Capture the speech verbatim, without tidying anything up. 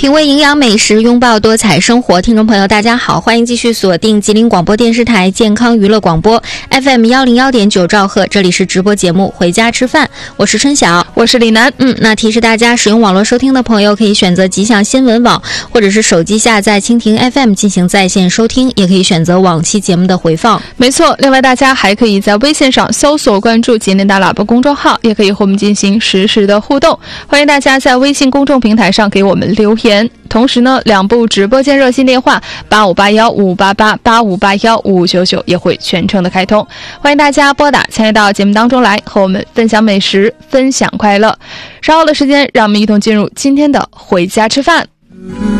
品味营养美食，拥抱多彩生活。听众朋友大家好，欢迎继续锁定吉林广播电视台健康娱乐广播 F M 一零一点九兆赫，这里是直播节目回家吃饭，我是春晓， 我是李楠。 嗯，那提示大家，使用网络收听的朋友可以选择吉祥新闻网，或者是手机下载蜻蜓 F M 进行在线收听，也可以选择往期节目的回放。 没错，另外大家还可以在微信上搜索关注吉林大喇叭公众号，也可以和我们进行实时的互动。欢迎大家在微信公众平台上给我们留言。同时呢，两部直播间热线电话八五八一五八八八五八一五五九九也会全程的开通，欢迎大家拨打参与到节目当中来，和我们分享美食，分享快乐。稍后的时间，让我们一同进入今天的回家吃饭。